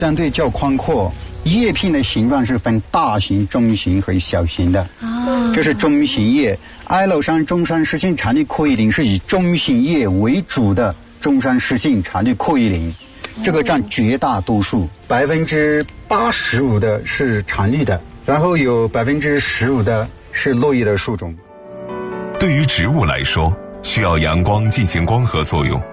相对较宽阔，叶片的形状是分大型、中型和小型的。这是中型叶。哀牢山中山湿性常绿阔叶林是以中型叶为主的中山湿性常绿阔叶林，这个占绝大多数，85%的是常绿的，然后有15%的是落叶的树种。 对于植物来说，需要阳光进行光合作用，